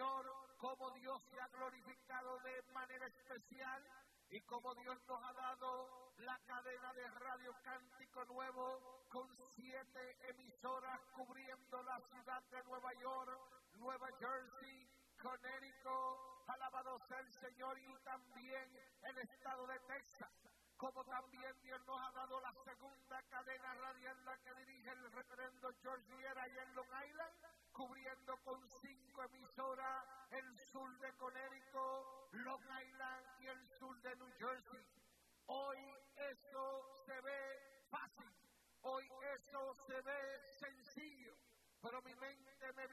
Señor, cómo Dios se ha glorificado de manera especial y cómo Dios nos ha dado la cadena de Radio Cántico Nuevo con 7 emisoras cubriendo la ciudad de Nueva York, Nueva Jersey, Connecticut, alabado sea el Señor, y también el estado de Texas. Como también Dios nos ha dado la segunda cadena radial, la que dirige el reverendo George Riera allá en Long Island, cubriendo con 5 emisoras el sur de Connecticut, Long Island y el sur de New Jersey. Hoy eso se ve fácil, hoy eso se ve sencillo, pero mi mente me